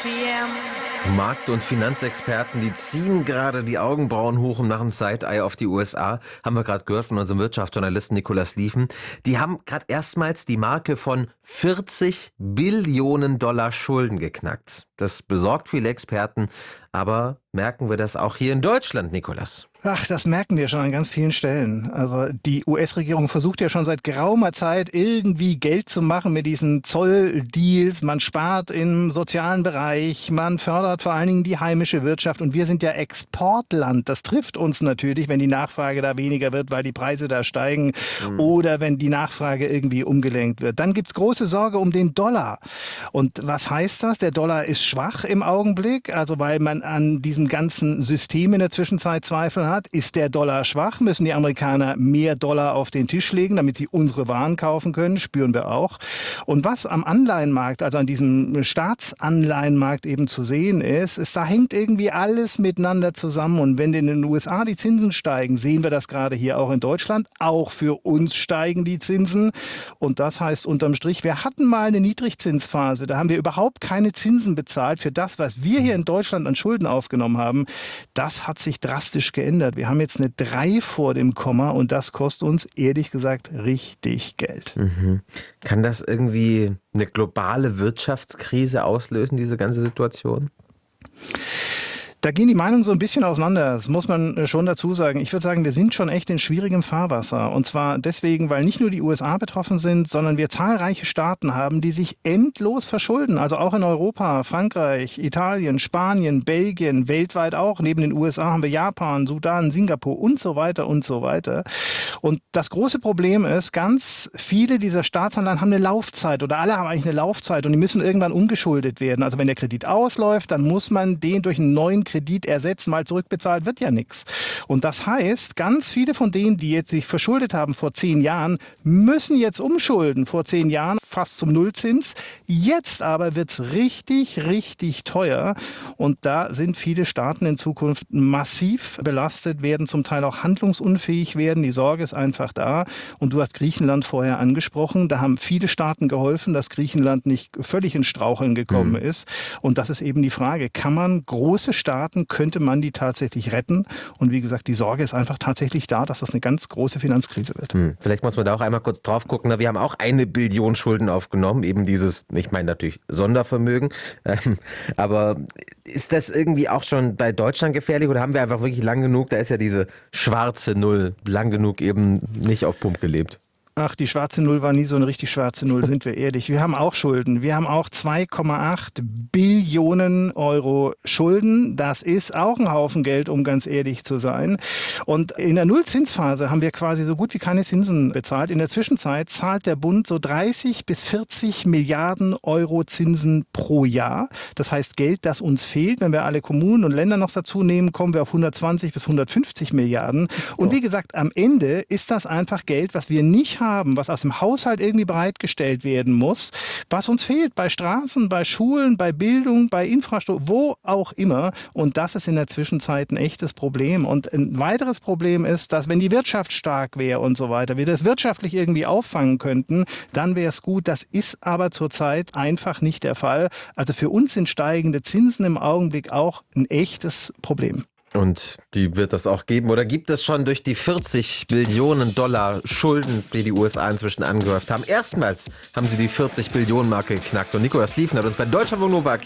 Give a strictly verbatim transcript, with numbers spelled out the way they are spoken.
Markt- und Finanzexperten, die ziehen gerade die Augenbrauen hoch und machen Side-Eye auf die U S A. Haben wir gerade gehört von unserem Wirtschaftsjournalisten Nicolas Lieven. Die haben gerade erstmals die Marke von vierzig Billionen Dollar Schulden geknackt. Das besorgt viele Experten. Aber merken wir das auch hier in Deutschland, Nicolas? Ach, das merken wir schon an ganz vielen Stellen. Also die U S-Regierung versucht ja schon seit geraumer Zeit irgendwie Geld zu machen mit diesen Zolldeals. Man spart im sozialen Bereich, man fördert vor allen Dingen die heimische Wirtschaft. Und wir sind ja Exportland. Das trifft uns natürlich, wenn die Nachfrage da weniger wird, weil die Preise da steigen mhm. oder wenn die Nachfrage irgendwie umgelenkt wird. Dann gibt's große Sorge um den Dollar. Und was heißt das? Der Dollar ist schwach im Augenblick, also weil man an diesem ganzen System in der Zwischenzeit Zweifel hat. Ist der Dollar schwach, müssen die Amerikaner mehr Dollar auf den Tisch legen, damit sie unsere Waren kaufen können, spüren wir auch. Und was am Anleihenmarkt, also an diesem Staatsanleihenmarkt eben zu sehen ist, ist, da hängt irgendwie alles miteinander zusammen. Und wenn in den U S A die Zinsen steigen, sehen wir das gerade hier auch in Deutschland. Auch für uns steigen die Zinsen. Und das heißt unterm Strich, wir hatten mal eine Niedrigzinsphase. Da haben wir überhaupt keine Zinsen bezahlt für das, was wir hier in Deutschland an Schulden aufgenommen haben. Das hat sich drastisch geändert. Wir haben jetzt eine drei vor dem Komma und das kostet uns ehrlich gesagt richtig Geld. Mhm. Kann das irgendwie eine globale Wirtschaftskrise auslösen, diese ganze Situation? Da gehen die Meinungen so ein bisschen auseinander, das muss man schon dazu sagen. Ich würde sagen, wir sind schon echt in schwierigem Fahrwasser. Und zwar deswegen, weil nicht nur die U S A betroffen sind, sondern wir zahlreiche Staaten haben, die sich endlos verschulden. Also auch in Europa, Frankreich, Italien, Spanien, Belgien, weltweit auch. Neben den U S A haben wir Japan, Sudan, Singapur und so weiter und so weiter. Und das große Problem ist, ganz viele dieser Staatsanleihen haben eine Laufzeit oder alle haben eigentlich eine Laufzeit und die müssen irgendwann umgeschuldet werden. Also wenn der Kredit ausläuft, dann muss man den durch einen neuen Kredit Kredit ersetzen, weil zurückbezahlt wird ja nichts. Und das heißt, ganz viele von denen, die jetzt sich verschuldet haben vor zehn Jahren, müssen jetzt umschulden. Vor zehn Jahren fast zum Nullzins. Jetzt aber wird es richtig, richtig teuer. Und da sind viele Staaten in Zukunft massiv belastet, werden zum Teil auch handlungsunfähig werden. Die Sorge ist einfach da. Und du hast Griechenland vorher angesprochen. Da haben viele Staaten geholfen, dass Griechenland nicht völlig ins Straucheln gekommen mhm. ist. Und das ist eben die Frage, kann man große Staaten könnte man die tatsächlich retten. Und wie gesagt, die Sorge ist einfach tatsächlich da, dass das eine ganz große Finanzkrise wird. Hm, vielleicht muss man da auch einmal kurz drauf gucken. Wir haben auch eine Billion Schulden aufgenommen, eben dieses, ich meine natürlich Sondervermögen. Ähm, aber ist das irgendwie auch schon bei Deutschland gefährlich oder haben wir einfach wirklich lang genug, da ist ja diese schwarze Null, lang genug eben nicht auf Pump gelebt? Ach, die schwarze Null war nie so eine richtig schwarze Null, sind wir ehrlich. Wir haben auch Schulden. Wir haben auch zwei Komma acht Billionen Euro Schulden. Das ist auch ein Haufen Geld, um ganz ehrlich zu sein. Und in der Nullzinsphase haben wir quasi so gut wie keine Zinsen bezahlt. In der Zwischenzeit zahlt der Bund so dreißig bis vierzig Milliarden Euro Zinsen pro Jahr. Das heißt Geld, das uns fehlt. Wenn wir alle Kommunen und Länder noch dazu nehmen, kommen wir auf hundertzwanzig bis hundertfünfzig Milliarden. Und wie gesagt, am Ende ist das einfach Geld, was wir nicht haben. haben, was aus dem Haushalt irgendwie bereitgestellt werden muss, was uns fehlt bei Straßen, bei Schulen, bei Bildung, bei Infrastruktur, wo auch immer. Und das ist in der Zwischenzeit ein echtes Problem. Und ein weiteres Problem ist, dass wenn die Wirtschaft stark wäre und so weiter, wir das wirtschaftlich irgendwie auffangen könnten, dann wäre es gut. Das ist aber zurzeit einfach nicht der Fall. Also für uns sind steigende Zinsen im Augenblick auch ein echtes Problem. Und die wird das auch geben oder gibt es schon durch die vierzig Billionen Dollar Schulden, die die U S A inzwischen angehäuft haben. Erstmals haben sie die vierzig Billionen Marke geknackt und Nicolas Lieven hat uns bei Deutschlandfunk Nova erklärt,